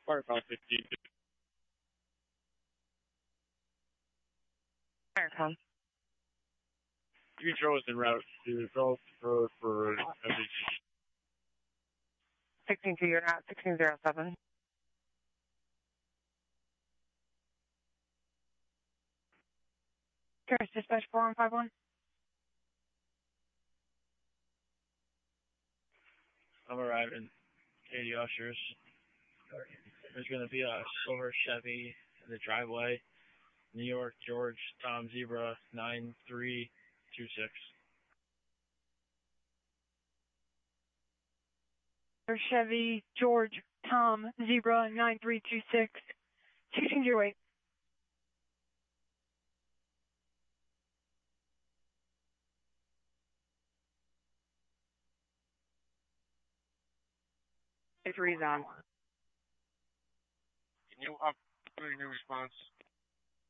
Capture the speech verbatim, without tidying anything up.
Firefox fifteen. Firefox. Future was en route to Gulf Road for sixteen two, you're not sixteen zero seven. Paris Dispatch four one five one. I'm arriving. eighty ushers. There's going to be a silver Chevy in the driveway. New York, George, Tom Zebra, nine three two six. Chevy, George, Tom, Zebra, nine three two six. sixteen zero eight. It's Rezon. Can you up your response?